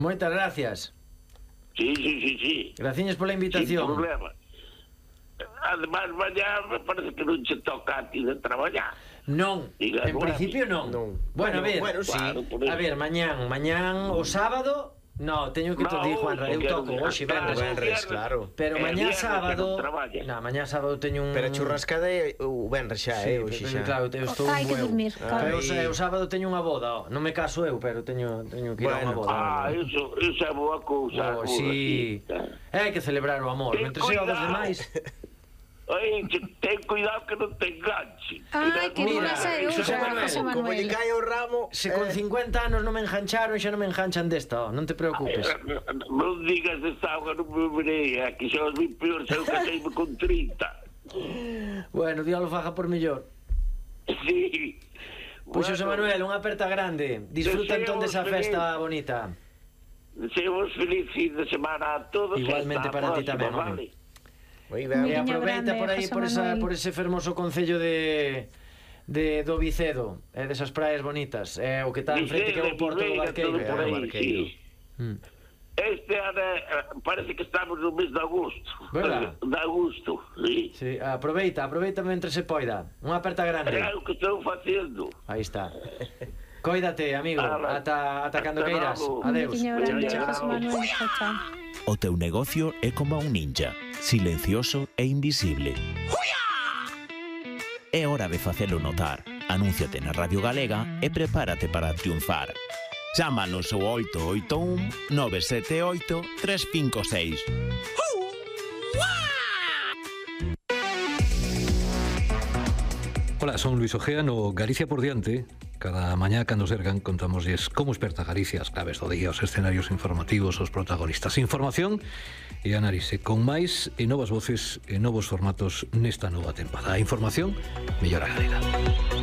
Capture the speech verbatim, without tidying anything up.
Moitas gracias. Sí, sí, sí, sí. Graciñas pola invitación. Sin problema. Además, mañá me parece que non che toca a ti de traballar. Non, Diga, en non, principio non. non. Bueno, a ver, Bueno, sí. Claro, por a eso. ver, mañán, mañán o sábado. No, teño que te No, dir, Juanra, eu porque toco non- hoxe claro, venres. Benres, claro. Pero Eh, mañá viernes sábado. que non traballa. Na, mañá sábado teño un. Pero a churrascada é o benres xa, Sí, eh, hoxe pero xa. claro, eu estou Hai que eu. dormir, Pero claro. o, o sábado teño unha boda, oh. Non me caso eu, pero teño teño que ir a unha Bueno. boda. Ah, iso, iso é boa cousa. Oh, boa, sí. sí. Hai que celebrar o amor. Ten Mentre sea o dos cuidado. demais. Oye, che, ten cuidado que non te enganche. Ai, que non Mira, sei, José outra, Manuel, José Como lle Manuel. cae o ramo... Se con eh, cincuenta anos non me engancharon, xa non me enganchan desta, oh. Non te preocupes. Non digas esta auga, non me verei, que xa os vi peor, xa eu caseime con trinta. Bueno, Dios lo faja por mellor. Sí. Pois, José Manuel, unha aperta grande. Disfruta entón Deseamos desa feliz. festa bonita. Deseamos feliz fin de semana a todos. Igualmente e hasta a para ti próxima, tamén, home. vale? Moi E ben. Niño aproveita grande, por aí José por, esa, Manuel. por ese fermoso concello de de do Vicedo, e desas praias bonitas, é o que está enfrente que é o Porto do Barqueiro. Todo por aí, É, o Barqueiro. sí. Mm. Este ano eh, parece que estamos no mes de agosto. Verdad? De agosto, sí. Sí, aproveita, aproveita mentre se poida. Unha aperta grande. É o que estou facendo. Aí está. Coídate, amigo, Ala. ata ata cando Hasta queiras. logo. Adeus. Niño grande, Chao, José chao. Manuel. Chao, chao. O teu negocio é como un ninja, silencioso e invisible. É hora de facelo notar. Anúnciate na Radio Galega e prepárate para triunfar. Chámanos ao oito oito un nove sete oito tres cinco seis. Hola, son Luis Ojea no Galicia por diante. Cada mañá cando sergan contamosles como esperta Galicia, as claves do día, os escenarios informativos, os protagonistas. Información e análise con máis e novas voces e novos formatos nesta nova tempada. A información mellora galega.